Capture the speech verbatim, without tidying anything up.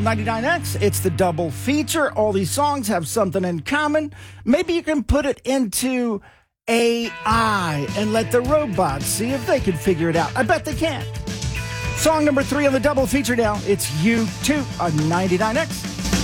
ninety-nine X, it's the double feature. All these songs have something in common. Maybe you can put it into A I and let the robots see if they can figure it out. I bet they can. Song number three on the double feature now. It's U two on ninety-nine X.